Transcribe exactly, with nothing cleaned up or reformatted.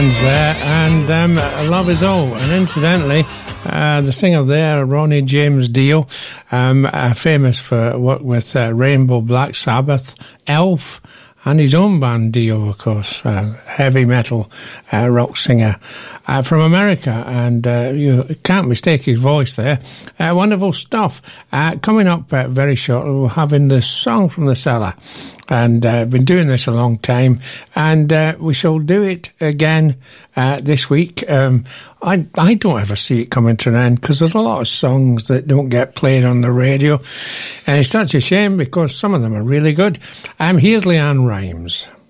There and um, Love Is All, and incidentally uh, the singer there, Ronnie James Dio, um, uh, famous for work with uh, Rainbow, Black Sabbath, Elf, and his own band Dio, of course, uh, heavy metal uh, rock singer uh, from America, and uh, you can't mistake his voice there. Uh, wonderful stuff. Uh, coming up uh, very shortly, we're having the Song from the Cellar, and I've uh, been doing this a long time, and uh, we shall do it again uh, this week. Um, I I don't ever see it coming to an end, because there's a lot of songs that don't get played on the radio, and it's such a shame, because some of them are really good. Um, here's Leanne Rimes.